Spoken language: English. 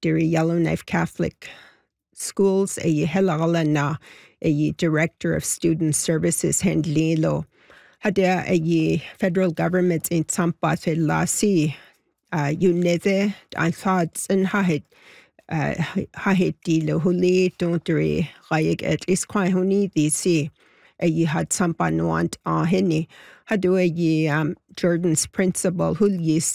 Diri Yellowknife Catholic Schools helala na Director of Student Services Hendlilo. Hadea federal government in Tampa lasi Unethe an thoughts and hahit dilo huli don't rayig at least quite huni DC had Tampa nuant henny. Hadua Jordan's principal who